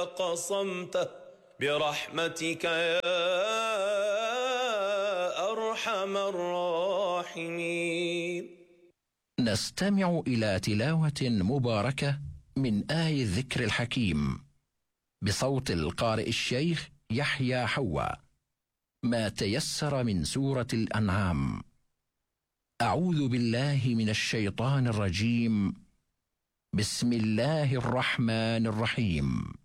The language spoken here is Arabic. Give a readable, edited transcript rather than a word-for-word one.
قصمته برحمتك يا أرحم الراحمين. نستمع إلى تلاوة مباركة من آي الذكر الحكيم بصوت القارئ الشيخ يحيى حوا، ما تيسر من سورة الأنعام. أعوذ بالله من الشيطان الرجيم. بسم الله الرحمن الرحيم.